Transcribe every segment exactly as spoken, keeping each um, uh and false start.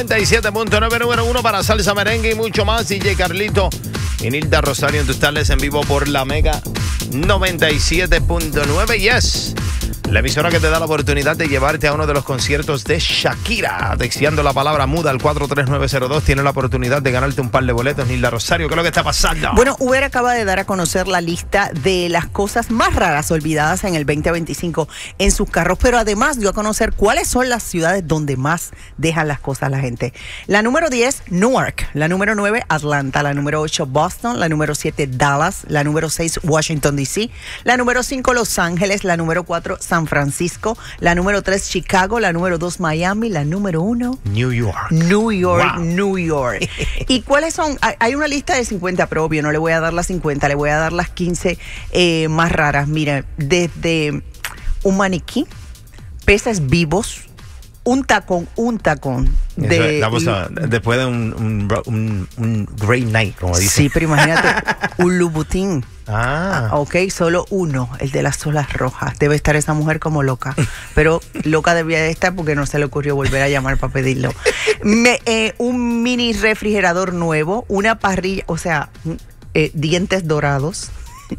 noventa y siete punto nueve, número uno para salsa, merengue y mucho más. D J Carlito y Nilda Rosario en tus tardes en vivo por la Mega noventa y siete punto nueve. Yes, la emisora que te da la oportunidad de llevarte a uno de los conciertos de Shakira. Texteando la palabra muda al cuatro tres nueve cero dos. Tienes la oportunidad de ganarte un par de boletos. Nilda Rosario, ¿qué es lo que está pasando? Bueno, Uber acaba de dar a conocer la lista de las cosas más raras olvidadas en el veinte veinticinco en sus carros, pero además dio a conocer cuáles son las ciudades donde más dejan las cosas la gente. La número diez, Newark. La número nueve, Atlanta. La número ocho, Boston. La número siete, Dallas. La número seis, Washington, D C. La número cinco, Los Ángeles. La número cuatro, San Francisco. La número tres, Chicago. La número dos, Miami. La número uno, New York. New York, Wow. New York. ¿Y cuáles son? Hay- Hay una lista de cincuenta, pero obvio, no le voy a dar las cincuenta, le voy a dar las quince eh, más raras. Mira, desde un maniquí, peces vivos, un tacón, un tacón. Eso De, es, vamos a- después de un, un, un, un great night, como dicen. sí, pero imagínate, un lubutín. Ah. Ok, solo uno, el de las olas rojas. Debe estar esa mujer como loca. Pero loca debía de estar porque no se le ocurrió volver a llamar para pedirlo. Me- eh, un mini refrigerador nuevo, una parrilla, o sea, eh, dientes dorados.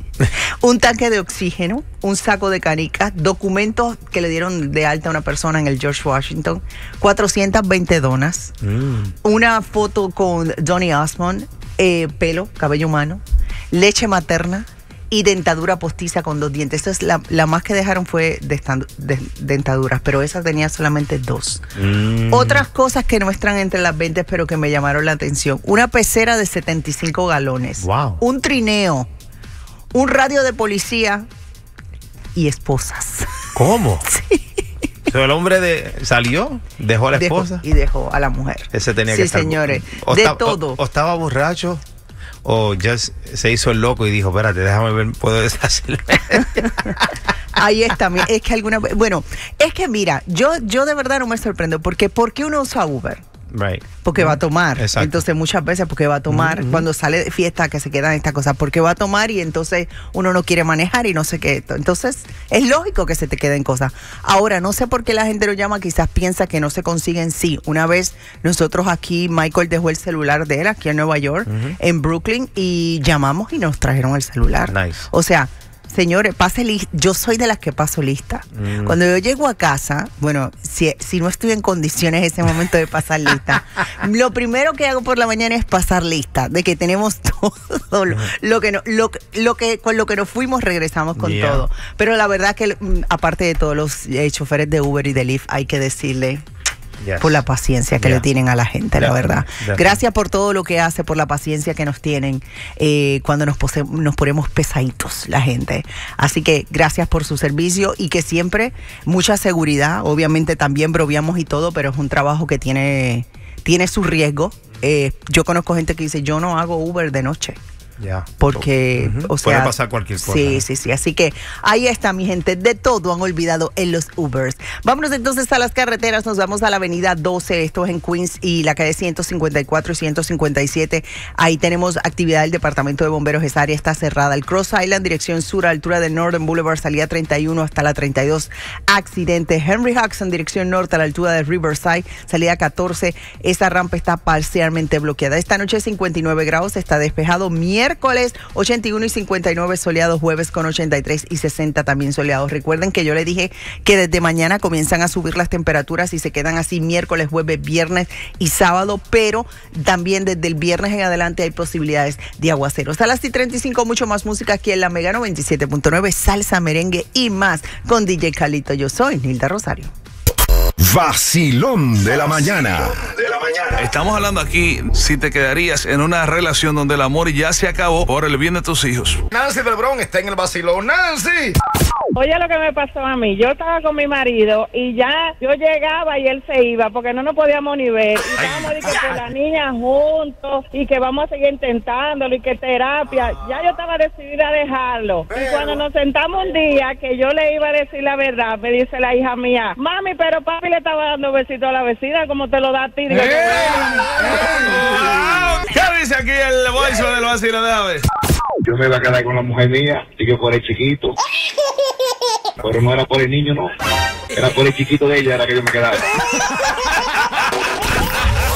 Un tanque de oxígeno, un saco de canicas, documentos que le dieron de alta a una persona en el George Washington, cuatrocientas veinte donas, Mm. una foto con Donny Osmond, eh, pelo, cabello humano, leche materna y dentadura postiza con dos dientes. Esa es la, la más que dejaron fue de, de, dentaduras, pero esa tenía solamente dos. Mm. Otras cosas que no están entre las veinte, pero que me llamaron la atención. Una pecera de setenta y cinco galones. Wow. Un trineo. Un radio de policía y esposas. ¿Cómo? Sí. O sea, el hombre de, salió, dejó a la Dejó- esposa. y dejó a la mujer. Ese tenía Sí, que estar. señores, O de esta- todo. O, o estaba borracho, o ya se se hizo el loco y dijo, espérate, déjame ver, puedo deshacerme. Ahí está. mi- Es que alguna vez- bueno, es que mira, yo, yo de verdad no me sorprendo porque ¿por qué uno usa Uber? Right. Porque va a tomar. Exacto. Entonces muchas veces porque va a tomar, Ujú. cuando sale de fiesta que se quedan estas cosas, porque va a tomar y entonces uno no quiere manejar y no sé qué. Entonces es lógico que se te queden cosas. Ahora, no sé por qué la gente lo llama, quizás piensa que no se consiguen. Sí, una vez nosotros aquí, Michael dejó el celular de él aquí en Nueva York, Ujú. en Brooklyn, y llamamos y nos trajeron el celular. Nice. O sea, señores, pase lista. Yo soy de las que paso lista. Mm. Cuando yo llego a casa, bueno, si, si no estoy en condiciones ese momento de pasar lista, lo primero que hago por la mañana es pasar lista, de que tenemos todo lo, lo que no, lo, lo que con lo que nos fuimos regresamos con Yeah. todo. Pero la verdad que mm, aparte de todos los eh, choferes de Uber y de Lyft, hay que decirle Yes. por la paciencia que Yeah. le tienen a la gente, la Definitely, verdad. definitely. Gracias por todo lo que hace, por la paciencia que nos tienen eh, cuando nos, pose- nos ponemos pesaditos la gente. Así que gracias por su servicio y que siempre mucha seguridad. Obviamente también bromeamos y todo, pero es un trabajo que tiene, tiene su riesgo. Eh, yo conozco gente que dice, yo no hago Uber de noche. Ya. Porque, Ujú. o sea, puede pasar cualquier cosa. Sí, ¿no? sí, sí. Así que ahí está, mi gente. De todo han olvidado en los Ubers. Vámonos entonces a las carreteras. Nos vamos a la avenida doce. Esto es en Queens y la calle ciento cincuenta y cuatro y ciento cincuenta y siete. Ahí tenemos actividad del Departamento de Bomberos. Esa área está cerrada. El Cross Island, dirección sur, a altura del Northern Boulevard, salida treinta y uno hasta la treinta y dos. Accidente. Henry Hudson, dirección norte, a la altura de Riverside, salida catorce. Esa rampa está parcialmente bloqueada. Esta noche cincuenta y nueve grados, está despejado. Miércoles ochenta y uno y cincuenta y nueve soleados, jueves con ochenta y tres y sesenta también soleados. Recuerden que yo les dije que desde mañana comienzan a subir las temperaturas y se quedan así miércoles, jueves, viernes y sábado, pero también desde el viernes en adelante hay posibilidades de aguaceros. A las treinta y cinco, mucho más música aquí en la Mega noventa y siete punto nueve, salsa, merengue y más con D J Carlito. Yo soy Nilda Rosario. Vacilón de la mañana. Estamos hablando aquí si te quedarías en una relación donde el amor ya se acabó por el bien de tus hijos. Nancy del Bronx está en el vacilón. ¡Nancy! Oye, lo que me pasó a mí, yo estaba con mi marido y ya yo llegaba y él se iba porque no nos podíamos ni ver. Y estábamos de que con la niña juntos y que vamos a seguir intentándolo y que terapia. Ya yo estaba decidida a dejarlo. Y cuando nos sentamos un día que yo le iba a decir la verdad, me dice la hija mía, mami, pero papi le estaba dando besitos a la vecina como te lo da a ti. Digo, ¿Qué dice aquí el voice del vacilo? Déjame ver. Yo me iba a quedar con la mujer mía, y yo por el chiquito. Pero no era por el niño, no. Era por el chiquito de ella, era que yo me quedaba.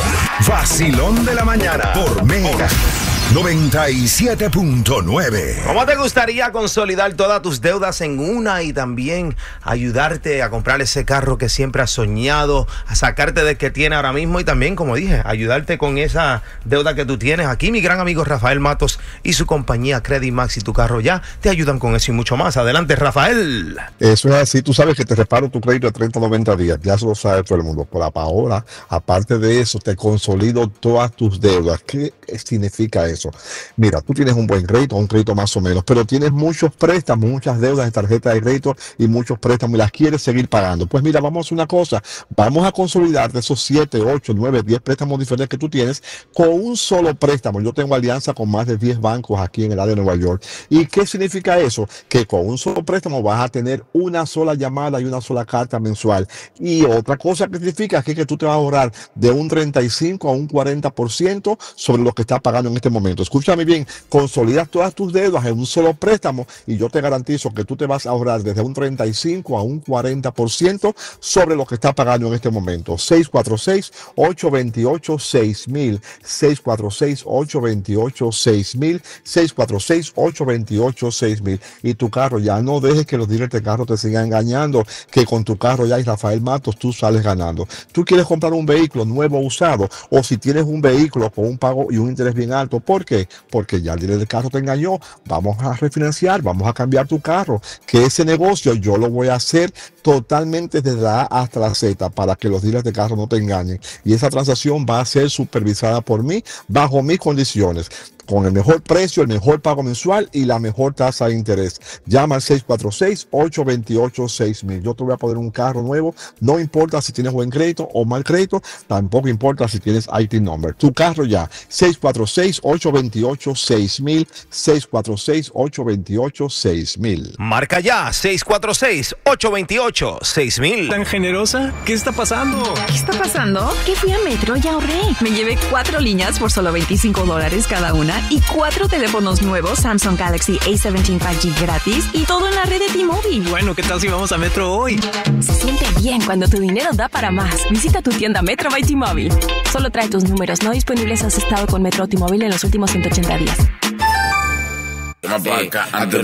Vacilón de la mañana por Mega noventa y siete punto nueve. ¿Cómo te gustaría consolidar todas tus deudas en una y también ayudarte a comprar ese carro que siempre has soñado, a sacarte del que tienes ahora mismo y también, como dije, ayudarte con esa deuda que tú tienes? Aquí mi gran amigo Rafael Matos y su compañía Credit Max y Tu Carro Ya te ayudan con eso y mucho más. Adelante, Rafael. Eso es así. Tú sabes que te reparo tu crédito a treinta a noventa días. Ya eso lo sabe todo el mundo. Por ahora, aparte de eso, te consolido todas tus deudas. ¿Qué significa eso? Mira, tú tienes un buen crédito, un crédito más o menos, pero tienes muchos préstamos, muchas deudas de tarjeta de crédito y muchos préstamos y las quieres seguir pagando. Pues mira, vamos a hacer una cosa. Vamos a consolidar de esos siete, ocho, nueve, diez préstamos diferentes que tú tienes con un solo préstamo. Yo tengo alianza con más de diez bancos aquí en el área de Nueva York. ¿Y qué significa eso? Que con un solo préstamo vas a tener una sola llamada y una sola carta mensual. Y otra cosa que significa es que tú te vas a ahorrar de un treinta y cinco a un cuarenta por ciento sobre lo que estás pagando en este momento. Escúchame bien, consolidas todas tus deudas en un solo préstamo y yo te garantizo que tú te vas a ahorrar desde un treinta y cinco a un cuarenta por ciento sobre lo que estás pagando en este momento. seis cuatro seis, ocho dos ocho, seis mil, seis cuatro seis, ocho dos ocho, seis mil, seis cuatro seis, ocho dos ocho, seis mil. Y tu carro, ya no dejes que los dealers de carro te sigan engañando, que con tu carro ya y Rafael Matos tú sales ganando. Tú quieres comprar un vehículo nuevo o usado, o si tienes un vehículo con un pago y un interés bien alto, ¿por qué? Porque ya el dealer del carro te engañó. Vamos a refinanciar, vamos a cambiar tu carro, que ese negocio yo lo voy a hacer totalmente desde la A hasta la Z para que los dealers de carro no te engañen. Y esa transacción va a ser supervisada por mí bajo mis condiciones, con el mejor precio, el mejor pago mensual y la mejor tasa de interés. Llama al seis cuatro seis, ocho dos ocho, seis mil. Yo te voy a poner un carro nuevo. No importa si tienes buen crédito o mal crédito. Tampoco importa si tienes I T number. Tu carro ya. seis cuatro seis, ocho dos ocho, seis mil. seis cuatro seis, ocho dos ocho, seis mil. Marca ya. seis cuatro seis, ocho dos ocho, seis mil. ¿Tan generosa? ¿Qué está pasando? ¿Qué está pasando? Que fui a Metro y ahorré. Me llevé cuatro líneas por solo veinticinco dólares cada una y cuatro teléfonos nuevos Samsung Galaxy A diecisiete cinco G gratis y todo en la red de T-Mobile. Bueno, ¿qué tal si vamos a Metro hoy? Se siente bien cuando tu dinero da para más. Visita tu tienda Metro by T-Mobile. Solo trae tus números no disponibles. Has estado con Metro o T-Mobile en los últimos ciento ochenta días. Toma pa' acá, antes